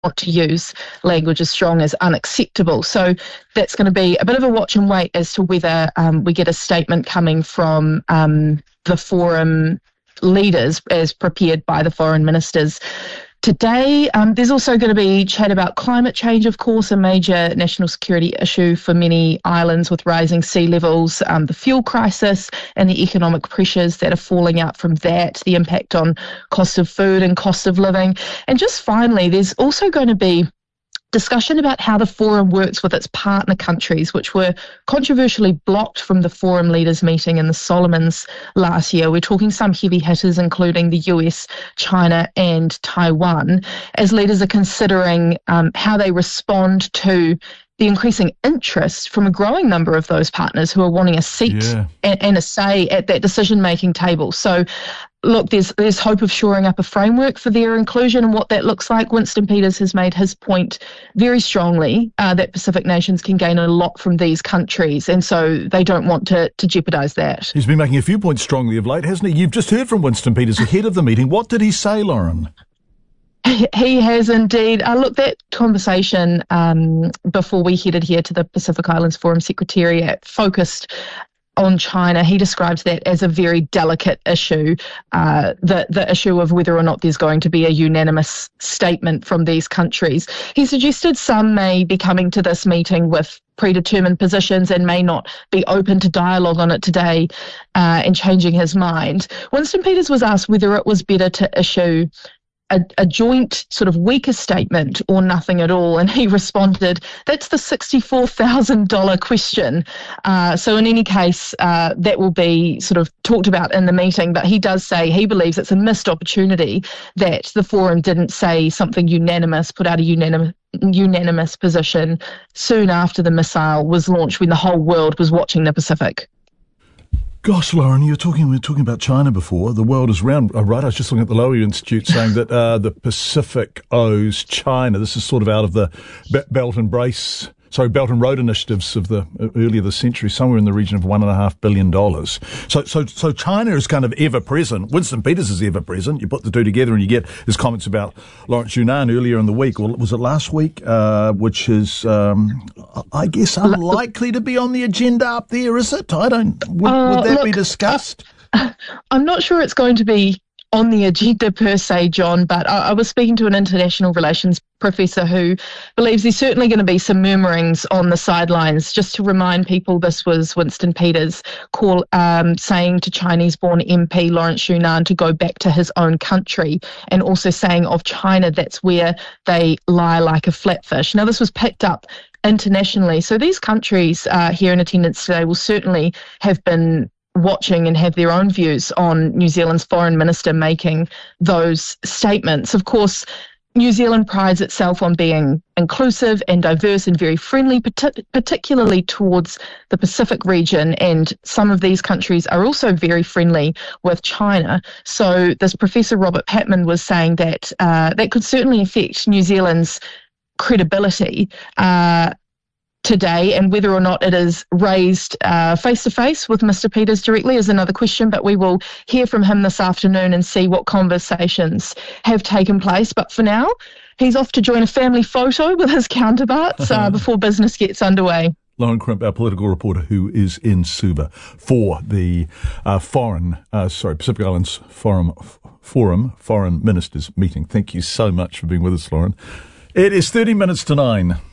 want to use language as strong as unacceptable. So that's going to be a bit of a watch and wait as to whether we get a statement coming from the forum leaders as prepared by the foreign ministers. Today, there's also going to be chat about climate change, of course, a major national security issue for many islands with rising sea levels, the fuel crisis and the economic pressures that are falling out from that, the impact on cost of food and cost of living. And just finally, there's also going to be discussion about how the forum works with its partner countries, which were controversially blocked from the forum leaders meeting in the Solomons last year. We're talking some heavy hitters, including the US, China and Taiwan, as leaders are considering how they respond to the increasing interest from a growing number of those partners who are wanting a seat and a say at that decision-making table. So, look, there's hope of shoring up a framework for their inclusion and what that looks like. Winston Peters has made his point very strongly that Pacific nations can gain a lot from these countries, and so they don't want to jeopardise that. He's been making a few points strongly of late, hasn't he? You've just heard from Winston Peters ahead of the meeting. What did he say, Lauren? He has indeed. Look, that conversation before we headed here to the Pacific Islands Forum Secretariat focused on China. He describes that as a very delicate issue, the issue of whether or not there's going to be a unanimous statement from these countries. He suggested some may be coming to this meeting with predetermined positions and may not be open to dialogue on it today and changing his mind. Winston Peters was asked whether it was better to issue a joint sort of weaker statement or nothing at all. And he responded, that's the $64,000 question. So in any case, that will be sort of talked about in the meeting. But he does say he believes it's a missed opportunity that the forum didn't say something unanimous, put out a unanimous position soon after the missile was launched when the whole world was watching the Pacific. Gosh, Lauren, we were talking about China before. The world is round, right? I was just looking at the Lowy Institute saying that the Pacific owes China. This is sort of out of the Belt and Road initiatives of the earlier this century, somewhere in the region of $1.5 billion. So China is kind of ever present. Winston Peters is ever present. You put the two together and you get his comments about Lawrence Yunnan earlier in the week, or was it last week? Which is, I guess, unlikely to be on the agenda up there, is it? Would that be discussed? I'm not sure it's going to be on the agenda per se, John, but I was speaking to an international relations professor who believes there's certainly going to be some murmurings on the sidelines. Just to remind people, this was Winston Peters saying to Chinese-born MP Lawrence Yunnan to go back to his own country, and also saying of China that's where they lie like a flatfish. Now, this was picked up internationally. So these countries here in attendance today will certainly have been watching and have their own views on New Zealand's foreign minister making those statements. Of course, New Zealand prides itself on being inclusive and diverse and very friendly, particularly towards the Pacific region, and some of these countries are also very friendly with China. So this Professor Robert Patman was saying that that could certainly affect New Zealand's credibility today, and whether or not it is raised face-to-face with Mr. Peters directly is another question, but we will hear from him this afternoon and see what conversations have taken place. But for now, he's off to join a family photo with his counterparts before business gets underway. Lauren Crimp, our political reporter, who is in Suva for the Pacific Islands Forum Foreign Ministers meeting. Thank you so much for being with us, Lauren. It is 30 minutes to 9.